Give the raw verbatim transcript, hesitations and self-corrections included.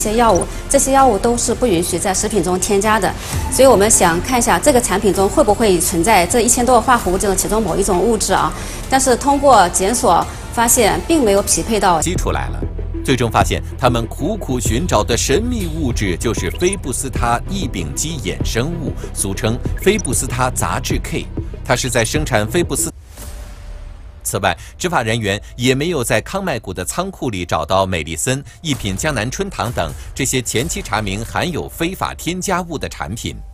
一些药物，这些药物都是不允许在食品中添加的，所以我们想看一下这个产品中会不会存在这一千多个化合物中其中某一种物质啊？但是通过检索发现，并没有匹配到。 基出来了，最终发现他们苦苦寻找的神秘物质就是非布斯他异丙基衍生物，俗称非布斯他杂质 K， 它是在生产非布斯。 此外，执法人员也没有在康麦谷的仓库里找到美丽森、一品江南春堂等这些前期查明含有非法添加物的产品。